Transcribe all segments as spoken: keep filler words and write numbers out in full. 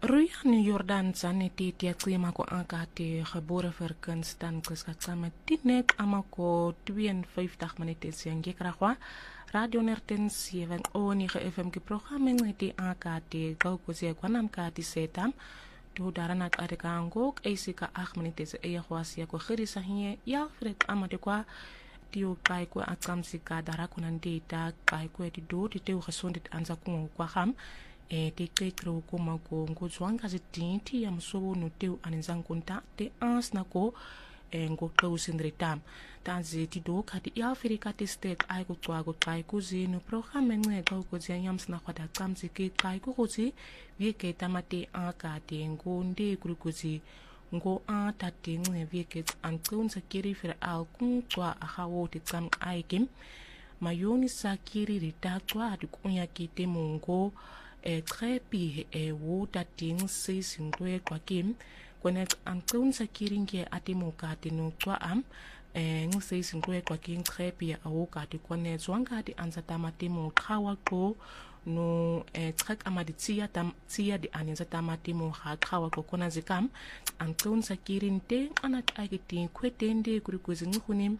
Ruyan Jordan zaneti tia klima ko angkati geboren verkunstan keskatsame tinek amako tweeënvyftig minute siang gekrakwa radio nerten seven o negen F M ke programme ngeti angkati gau kusia kwanam kati setam tu daranak adekango eisika agt minute se eyahwasia ko gerisa hier ya fret amade kwa tiu kai ko akamsika darakunan data kai ko di do di teu gesondheid anza ko kwa ham e te kekro ko mako ngo zwanga zitinti ya msobo no teu anenzang konta te ans na ko e ngo klausindritam tanzi ti do kati ya Afrika te state ai ko twa ko kai ko zino programme ngwe ko ko ziyams na kwada kamsi ke kai ko ko zi wie ke tamate aka te ngo nde kurukuzi ngo a tate ngwe wie ke an kunsa kiri fer al kun twa ahawo te tsam aikim mayoni sa kiri ritatwa di kunya kite mongo e trepi e wo dating se singwe kwa kim kone antun sa kiringe atimo kati no twa am e ngse singwe kwa king trepi a wo kati kone zwanga di anzata matimo khawa ko no e trek amaditia tam tia di anenza tamatimo ha khawa ko kona zikam antun sa kirinte anat agiti kwetende kurikuzi ngunim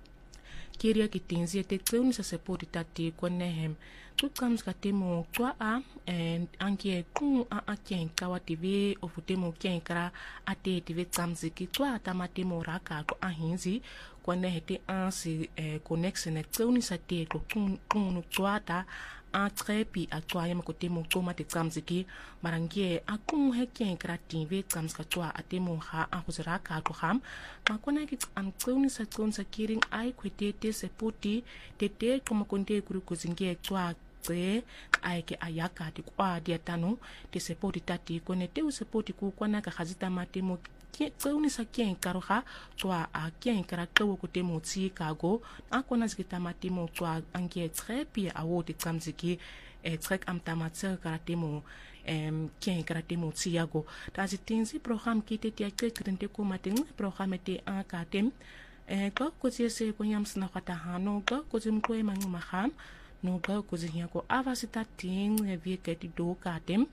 kiria kitinzi te tun sa sepoti tati kone hem tout comme ce que mon toi a ankie kun a akien kawa tv o futemo kien kra ate tv tsamziki toi tamate mo raka ko ahinzi kone hete ansi connection ne tsoni sa te ko kun kun toi ta a trepi a toi yama ko temo toma te tsamziki marangie a kun he kien kra tv tsamska toi ate mo ha a huzra ka ko ham ma kone ki an tsoni sa tsoni sa kiring ai kwete te sepoti te te como konte kuru kuzinge toi tse aike ayaka di kwa dia tano te sepoti tati kone te usepoti ku kwana ka khazita matemo ke tseuni sa kien karoha twa a kien kara two ko temo tsi kago akona zikita matemo twa angie trepi a wo te tsamziki e trek am tamatse kara temo em kien kara temo tsi yago ta zitinzi program kite te ke krente ko maten program te an katem e ko ko se ko yams na khata hano ko ko zim ko e mangu maham no ga ko zinya ko avasita ting e vie ke ti do katem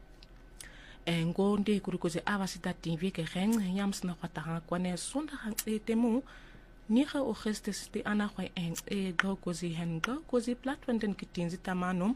en gonde ko ko ze avasita ting vie ke gen yams na khata ha ko ne sonda hang e temu ni ga o gestes te ana khoi en e ga ko zi hen ga ko zi platform den kitin zi tamanom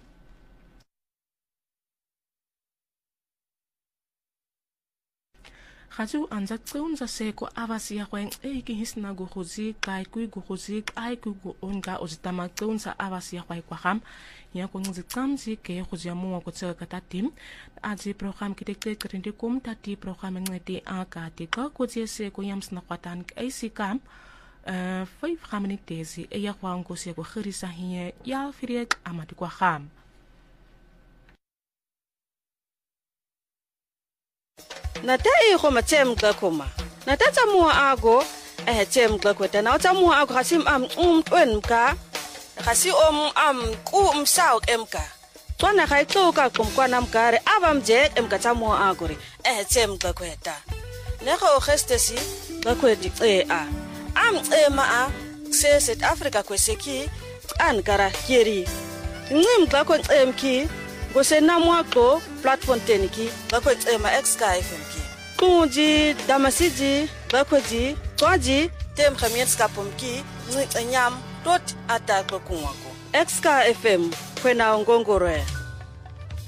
Khaju anza tsun za se ko avasia khwen e ki hisna go khozi kai ku go khozi ai ku go onga ozitama tsun sa avasia khwai kwa ham ya ko ngi tsamzi ke khozi mo ko tsa kata tim aji program ki te krinde kum tati program ngeti aka te ko ko se ko yams na kwatan ai sikam uh five minutes e ya kwa ngo se ko khirisa hier ya firiek amati kwa ham Nata e go matsem ka koma nata tsa mo ago eh tsem ka kweta na tsa mo ago gasim am um twen ka gasi om am ku um sao emka tswana ga itlo ka komkwana mkare abam je emka tsa mo ago re eh tsem ka kweta ne go gestesi ka kwedi e a am e ma a se South Africa kweseki an kara keri ngim ka ko emki go se na mo ko platform teniki ba ko tsema X-Ka F M ki kunji damasiji ba ko ji twaji tem khamien ska pomki ni nyam tot ata ko kunwako X-Ka F M kwena ngongore